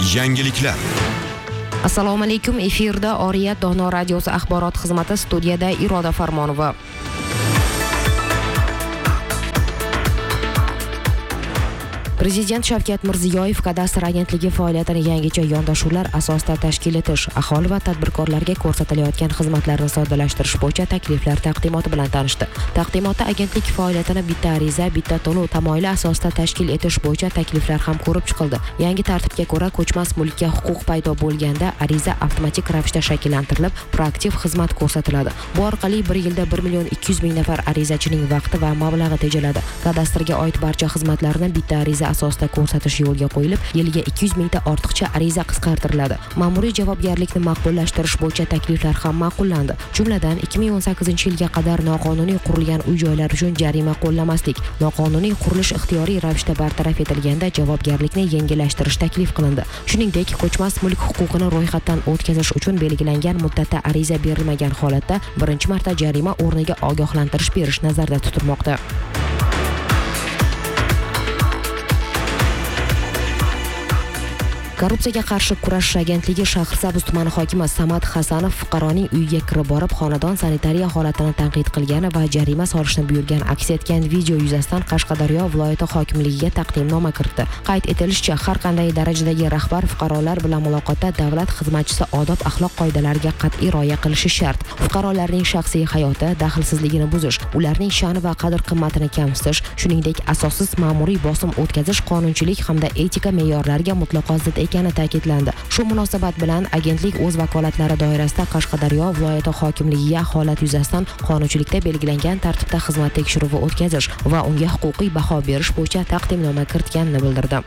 Yangiliklar. Assalomu alaykum. Efirda Oriyat Dono radiosi axborot xizmati, studiyada Iroda Farmonova. Prezident Shavkat Mirziyoyev kadastr agentligi faoliyatini yangicha yondashuvlar asosida tashkil etish, aholi va tadbirkorlarga ko'rsatilayotgan xizmatlarni soddalashtirish bo'yicha takliflar taqdimoti bilan tanishdi. Taqdimotda agentlik faoliyatini bitta ariza, bitta to'lov tamoyili asosida tashkil etish bo'yicha takliflar ham ko'rib chiqildi. Yangi tartibga ko'ra, ko'chmas mulkka huquq paydo bo'lganda ariza avtomatik ravishda shakllantirilib, proaktiv xizmat ko'rsatiladi. Bu orqali 1 yilda 1,2 million nafar arizachining vaqti va mablag'i tejaladi. Kadastrga oid barcha xizmatlarni bitta ariza asosida ko'rsatish yo'lga qo'yilib, yiliga 200 mingta ortiqcha ariza qisqartiriladi. Ma'muriy javobgarlikni maqbullashtirish bo'yicha takliflar ham ma'qullandi. Jumladan 2018-yilga qadar noqonuniy qurilgan uy-joylar uchun jarima qo'llamaslik, noqonuniy qurilish ixtiyoriy ravishda bartaraf etilganda javobgarlikni yengillashtirish taklif qilindi. Shuningdek, ko'chmas mulk huquqini ro'yxatdan o'tkazish uchun belgilangan muddatda ariza berilmagan holatda birinchi marta jarima o'rniga ogohlantirish berish nazarda tutilmoqda. Korrupsiyaga qarshi kurashish agentligi Shahrisabz tumani hokimi Samad Hasanov fuqaroning uyiga kirib borib, xonadon sanitariya holatini tanqid qilgani va jarima solishni buyurgan aks etgan video yuzasidan Qashqadaryo viloyati hokimligiga taqdimnoma kiritdi. Qayd etilishicha, har qanday darajadagi rahbar fuqarolar bilan muloqotda davlat xizmatchisi odob axloq qoidalariga qat'iy rioya qilishi shart. Fuqarolarning shaxsiy hayoti daxlsizligini buzish, ularning sha'ni va qadr-qimmatini kamsitish, shuningdek asossiz ma'muriy bosim o'tkazish qonunchilik hamda etika me'yorlariga mutlaqo zid ekani ta'kidlandi. Shu munosabat bilan agentlik o'z vakolatlari doirasida Qashqadaryo viloyati hokimligiga holat yuzasidan qonunchilikda belgilangan tartibda xizmat tekshiruvi o'tkazish va unga huquqiy baho berish bo'yicha taqdimnoma kiritganini bildirdi.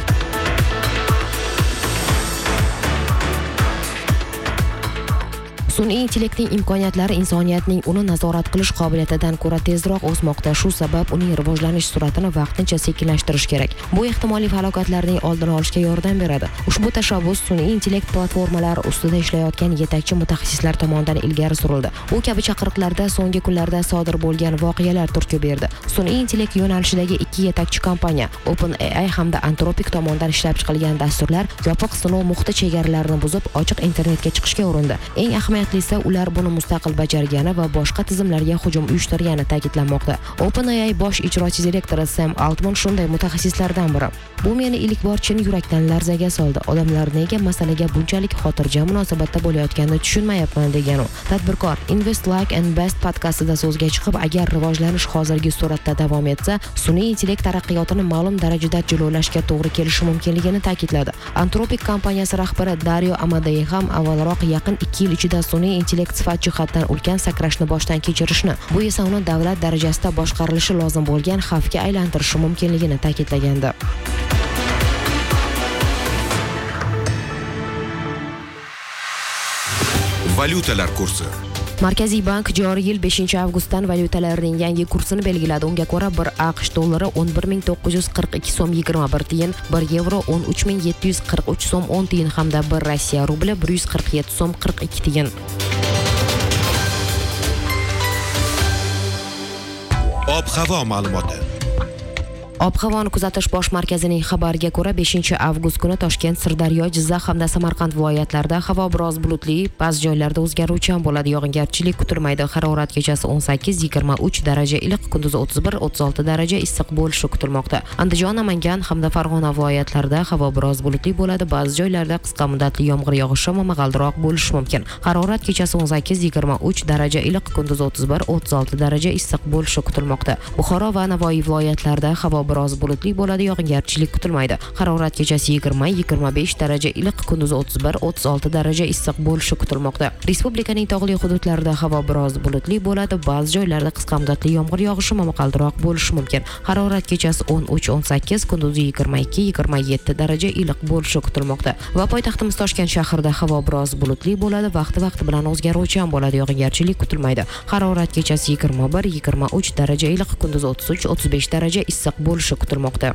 Sun'iy intellektning imkoniyatlari insoniyatning uni nazorat qilish qobiliyatidan ko'ra tezroq o'smoqda. Shu sabab uning rivojlanish sur'atini vaqtincha sekinlashtirish kerak. Bu ehtimoliy falokatlarning oldini olishga yordam beradi. Ushbu tashabbus sun'iy intellekt platformalari ustida ishlayotgan yetakchi mutaxassislar tomonidan ilgari surildi. Bu kabi chaqiriqlarda so'nggi kunlarda sodir bo'lgan voqealar turtki berdi. Sun'iy intellekt yo'nalishidagi ikki yetakchi kompaniya OpenAI hamda Anthropic tomonidan ishlab chiqilgan dasturlar yopiq sinov muhiti chegaralarini buzib, ochiq internetga chiqishga urindi. Eng ahamiyatli ular buni mustaqil bajargani va boshqa tizimlarga hujum uyushtirgani ta'kidlanmoqda. OpenAI bosh ijrochi direktori Sam Altman shunday mutaxassislardan biri. Bu meni ilk bor chin yurakdan larzaga soldi. Odamlar nega masalaga bunchalik xotirjam munosabatda bo'layotganini tushunmayapman degan u. Tadbirkor Invest Like and Best podkastida so'zga chiqib, agar rivojlanish hozirgi sur'atda davom etsa, sun'iy intellekt taraqqiyotini ma'lum darajada jilolashga to'g'ri kelishi mumkinligini ta'kidladi. Anthropic kompaniyasi rahbari Dario Amadei ham avvalroq yaqin 2 yil ichida sun'iy intellekt sifat jihatdan ulkan sakrashni boshdan kechirishni, bu esa uni davlat darajasida boshqarilishi lozim bo'lgan xavfga aylantirishi mumkinligini ta'kidlagandi. Valyutalar kursi. Markaziy bank joriy yil 5-avgustdan valyutalarning yangi kursini belgiladi. Unga ko'ra 1 AQSh dollari 11.942 so'm 21 tiyin, 1 yevro 13.743 so'm 10 tiyin hamda 1 Rossiya rubli 147 so'm 42 tiyin. Ob-havo ma'lumoti. Ob-havoni kuzatish bosh markazining xabariga ko'ra 5-avgust kuni Toshkent, Sirdaryo, Jizzax hamda Samarqand viloyatlarida havo biroz bulutli, ba'zi joylarda o'zgaruvchan bo'ladi. Yog'ingarchilik kutilmaydi. Harorat kechasi 18-23 daraja iliq, kunduzi 31-36 daraja issiq bo'lishi kutilmoqda. Andijon, Namangan hamda Farg'ona viloyatlarida havo biroz bulutli bo'ladi. Ba'zi joylarda qisqa muddatli yomg'ir yog'ishi va momaqaldiroq bo'lishi mumkin. Harorat kechasi 18-23 daraja iliq, kunduzi 31-36 daraja issiq bo'lishi kutilmoqda. Buxoro va Navoiy viloyatlarida havo biroz bulutli bo'ladi, yog'ingarchilik kutilmaydi. Harorat kechasi 20-25 daraja iliq, kunduzi 31-36 daraja issiq bo'lishi kutilmoqda. Respublikaning tog'li hududlarida havo biroz bulutli bo'ladi, ba'zi joylarda qisqa muddatli yomg'ir yog'ishi momaqaldiroq bo'lishi mumkin. Harorat kechasi 13-18, kunduzi 22-27 daraja iliq bo'lishi kutilmoqda. Va poytaxtimiz Toshkent shahrida havo biroz bulutli bo'ladi, vaqti bilan o'zgaruvchan bo'ladi, yog'ingarchilik kutilmaydi. Harorat kechasi 21-23 daraja iliq, kunduzi 33-35 daraja issiq bo'lishi kutilmoqda.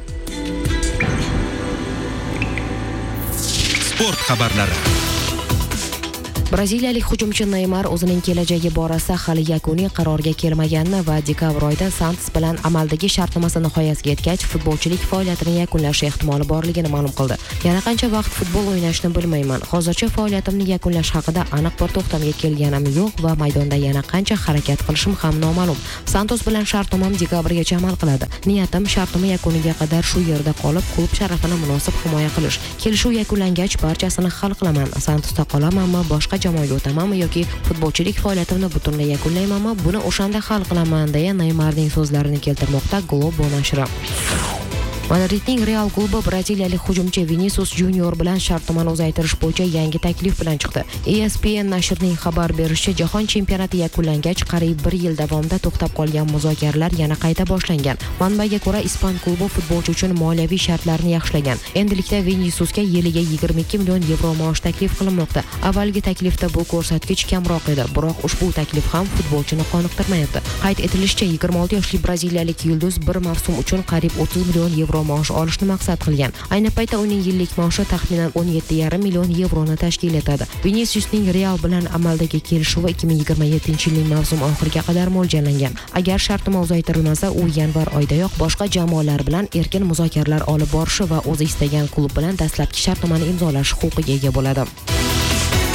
Sport xabarlari. Braziliyalik hujumchi Neymar o'zining kelajagi borasida hali yakuniy qarorga kelmaganini va dekabr oyida Santos bilan amaldagi shartnomasi nihoyasiga yetgach, futbolchilik faoliyatini yakunlashi ehtimoli borligini ma'lum qildi. Yana qancha vaqt futbol o'ynashni bilmayman. Hozircha faoliyatimni yakunlash haqida aniq bir to'xtamga kelganim yo'q va maydonda yana qancha harakat qilishim ham noma'lum. Santos bilan shartnomam dekabrgacha amal qiladi. Niyatim shartnoma yakuniga qadar shu yerda qolib, klub sharafini munosib himoya qilish. Kelishuv yakunlangach barchasini hal qilaman. Santosda qolamanmi, boshqa jamoaga o'tamanmi yoki futbolchilik faoliyatimni butunlay yakunlaymanmi, buni o'shanda hal qilaman deya Neymarning so'zlarini keltirmoqda Globo nashri. Madridning Real klubi braziliyalik hujumchi Vinicius Junior bilan shartnomani uzaytirish bo'yicha yangi taklif bilan chiqdi. ESPN nashrining xabar berishicha, jahon chempionati yakunlangach qariyb 1 yil davomida to'xtab qolgan muzokaralar yana qayta boshlangan. Manbaga ko'ra, ispan klubi futbolchi uchun moliyaviy shartlarni yaxshilagan. Endilikda Viniciusga yiliga 22 million yevro maosh taklif qilinmoqda. Avvalgi taklifda bu ko'rsatkich kamroq edi, biroq ushbu taklif ham futbolchini qoniqtirmayapti. Qayd etilishicha, 26 yoshli braziliyalik yulduz bir mavsum uchun qariyb 30 million yevro maosh olishni maqsad qilgan. Ayni paytda uning yillik maoshi taxminan 17,5 million yevroni tashkil etadi. Viniciusning Real bilan amaldagi kelishuvi 2027-yilning mavsum oxiriga qadar mo'ljallangan. Agar shartnoma uzaytirilmasa, u yanvar oyidayoq boshqa jamoalar bilan erkin muzokaralar olib borishi va o'zi istagan klub bilan dastlabki shartnomani imzolash huquqiga ega bo'ladi.